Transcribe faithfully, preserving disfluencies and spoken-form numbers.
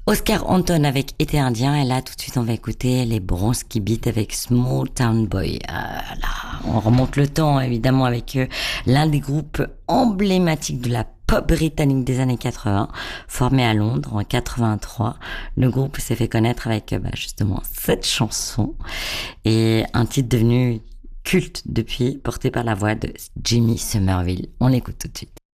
Oscar Anton avec Été Indien, et là tout de suite on va écouter les Bronski Beat avec Small Town Boy. Euh, là, on remonte le temps évidemment avec euh, l'un des groupes emblématiques de la pop britannique des années quatre-vingts, formé à Londres en quatre-vingt-trois. Le groupe s'est fait connaître avec euh, bah, justement cette chanson et un titre devenu culte depuis, porté par la voix de Jimmy Somerville. On l'écoute tout de suite.